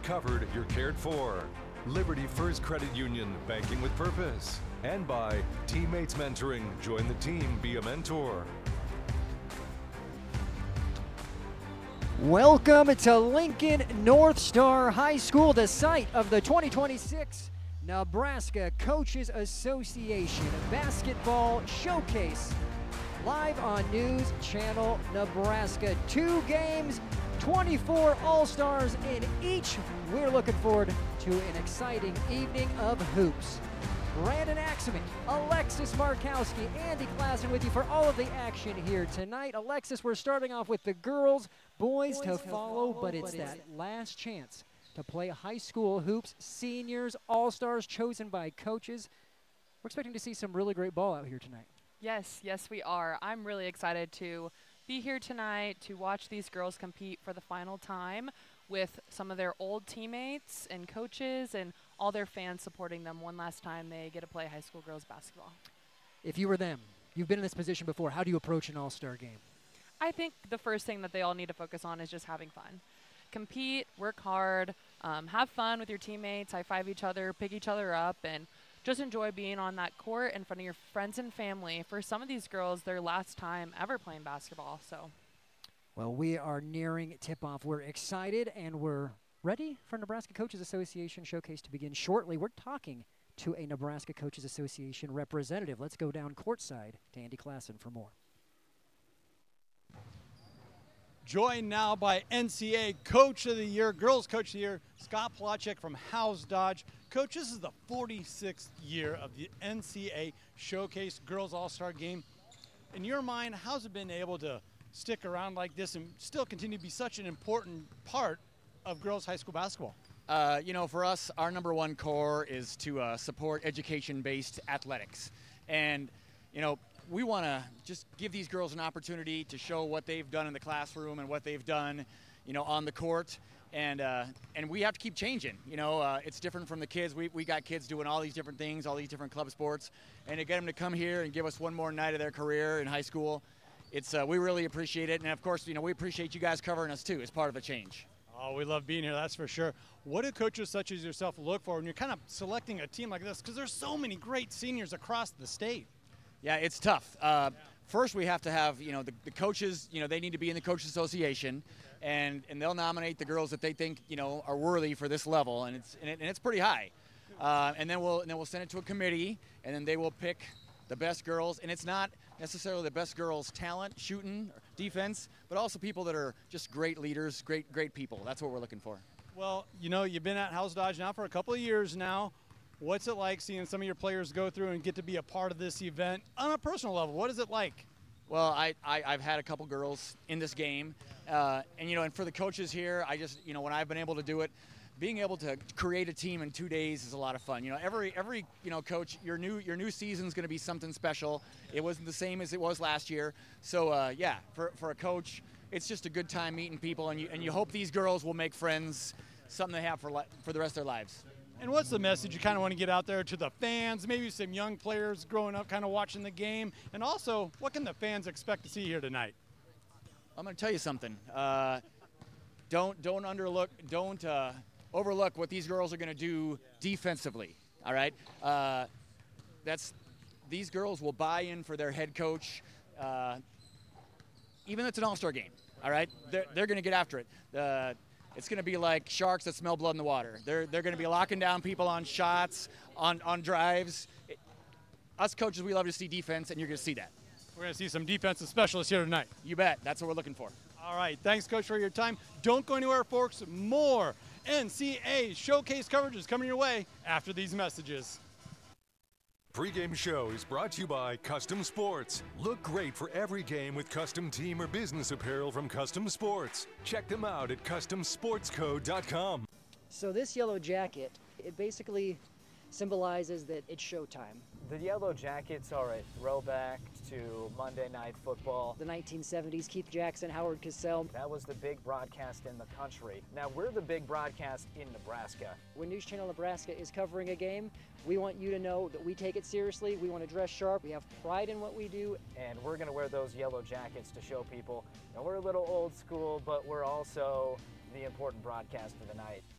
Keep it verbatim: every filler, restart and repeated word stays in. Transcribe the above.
covered, you're cared for. Liberty First Credit Union, banking with purpose. And by Teammates Mentoring, join the team, be a mentor. Welcome to Lincoln North Star High School, the site of the twenty twenty-six Nebraska Coaches Association Basketball Showcase. Live on News Channel Nebraska. Two games, twenty-four All-Stars in each. We're looking forward to an exciting evening of hoops. Brandon Axelman, Alexis Markowski, Andy Klassen with you for all of the action here tonight. Alexis, we're starting off with the girls, boys, boys to follow, follow, but it's but that it's last chance to play high school hoops. Seniors, all-stars chosen by coaches. We're expecting to see some really great ball out here tonight. Yes, yes we are. I'm really excited to be here tonight to watch these girls compete for the final time with some of their old teammates and coaches and all their fans supporting them one last time they get to play high school girls basketball. If you were them, you've been in this position before, how do you approach an all-star game? I think the first thing that they all need to focus on is just having fun. Compete, work hard, um, have fun with your teammates, high-five each other, pick each other up, and just enjoy being on that court in front of your friends and family. For some of these girls, their last time ever playing basketball. So, well, we are nearing tip-off. We're excited, and we're ready for Nebraska Coaches Association Showcase to begin shortly. We're talking to a Nebraska Coaches Association representative. Let's go down courtside to Andy Klassen for more. Joined now by N C A A Coach of the Year, Girls Coach of the Year, Scott Plachek from Howes Dodge. Coach, this is the forty-sixth year of the N C A A Showcase Girls All-Star Game. In your mind, how's it been able to stick around like this and still continue to be such an important part of girls high school basketball? Uh, you know, for us, our number one core is to uh, support education-based athletics. And, you know, we want to just give these girls an opportunity to show what they've done in the classroom and what they've done, you know, on the court. And uh, and we have to keep changing. You know, uh, it's different from the kids. We we got kids doing all these different things, all these different club sports. And to get them to come here and give us one more night of their career in high school, it's uh, we really appreciate it. And, of course, you know, we appreciate you guys covering us, too, as part of the change. Oh, we love being here, that's for sure. What do coaches such as yourself look for when you're kind of selecting a team like this? Because there's so many great seniors across the state. Yeah, it's tough. Uh, first, we have to have, you know, the, the coaches, you know, they need to be in the Coaches Association, and, and they'll nominate the girls that they think, you know, are worthy for this level, and it's and, it, and it's pretty high. Uh, and then we'll and then we'll send it to a committee, and then they will pick the best girls. And it's not necessarily the best girls' talent, shooting, defense, but also people that are just great leaders, great great people. That's what we're looking for. Well, you know, you've been at Howes Dodge now for a couple of years now. What's it like seeing some of your players go through and get to be a part of this event on a personal level? What is it like? Well, I, I, I've had a couple girls in this game. Uh, and, you know, and for the coaches here, I just, you know, when I've been able to do it, being able to create a team in two days is a lot of fun. You know, every, every you know, coach, your new your new season's going to be something special. It wasn't the same as it was last year. So, uh, yeah, for, for a coach, it's just a good time meeting people. And you, and you hope these girls will make friends, something they have for, li- for the rest of their lives. And what's the message you kind of want to get out there to the fans, maybe some young players growing up kind of watching the game? And also, what can the fans expect to see here tonight? I'm going to tell you something. Uh, don't don't underlook, don't uh, overlook what these girls are going to do defensively, all right? Uh, that's these girls will buy in for their head coach, uh, even if it's an all-star game, all right? They're, they're going to get after it. Uh, It's going to be like sharks that smell blood in the water. They're they're going to be locking down people on shots, on, on drives. It, us coaches, we love to see defense, and you're going to see that. We're going to see some defensive specialists here tonight. You bet. That's what we're looking for. All right. Thanks, Coach, for your time. Don't go anywhere, folks. More N C A A Showcase coverage is coming your way after these messages. Pre-game show is brought to you by Custom Sports. Look great for every game with custom team or business apparel from Custom Sports. Check them out at custom sports co dot com. So this yellow jacket, it basically symbolizes that it's showtime. The Yellow Jackets are a throwback to Monday Night Football. The nineteen seventies, Keith Jackson, Howard Cosell. That was the big broadcast in the country. Now we're the big broadcast in Nebraska. When News Channel Nebraska is covering a game, we want you to know that we take it seriously. We want to dress sharp. We have pride in what we do. And we're going to wear those yellow jackets to show people, you know, we're a little old school, but we're also the important broadcast of the night.